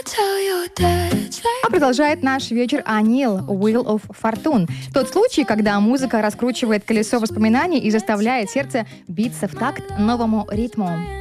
А продолжает наш вечер Анил «Wheel of Fortune». Тот случай, когда музыка раскручивает колесо воспоминаний и заставляет сердце биться в такт новому ритму.